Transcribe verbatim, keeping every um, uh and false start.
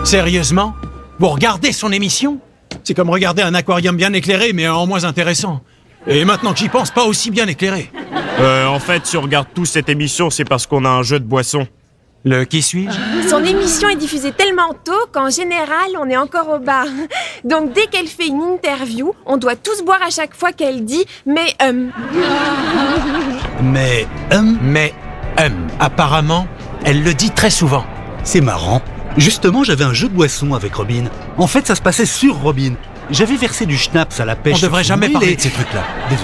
Sérieusement? Vous regardez son émission? C'est comme regarder un aquarium bien éclairé, mais en moins intéressant. Et maintenant que j'y pense, pas aussi bien éclairé. Euh, en fait, si on regarde tous cette émission, c'est parce qu'on a un jeu de boisson. Le qui suis-je? Son émission est diffusée tellement tôt qu'en général, on est encore au bar. Donc dès qu'elle fait une interview, on doit tous boire à chaque fois qu'elle dit « mais hum ». Mais hum, mais hum. Apparemment, elle le dit très souvent. C'est marrant. Justement, j'avais un jeu de boisson avec Robin. En fait, ça se passait sur Robin. J'avais versé du schnapps à la pêche. On devrait sur son jamais île parler et- de ces trucs-là. Désolé.